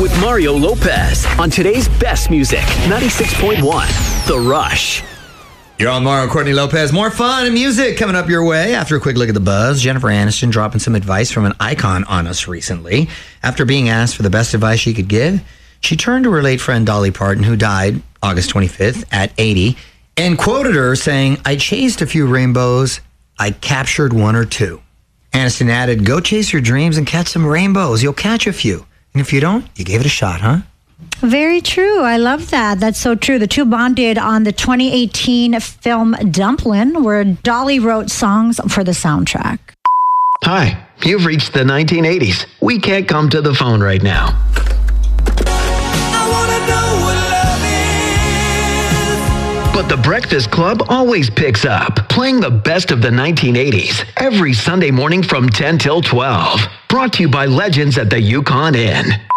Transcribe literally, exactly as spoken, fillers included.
with Mario Lopez on today's best music, ninety-six point one, The Rush. You're on Mario Courtney Lopez. More fun and music coming up your way. After a quick look at the buzz, Jennifer Aniston dropping some advice from an icon on us recently. After being asked for the best advice she could give, she turned to her late friend Dolly Parton, who died August twenty-fifth at eighty, and quoted her saying, "I chased a few rainbows. I captured one or two." Aniston added, "Go chase your dreams and catch some rainbows. You'll catch a few. And if you don't, you gave it a shot, huh?" Very true. I love that. That's so true. The two bonded on the twenty eighteen film Dumplin', where Dolly wrote songs for the soundtrack. Hi, you've reached the nineteen eighties. We can't come to the phone right now. I wanna know what love is. But the Breakfast Club always picks up, playing the best of the nineteen eighties every Sunday morning from ten till twelve. Brought to you by Legends at the Yukon Inn.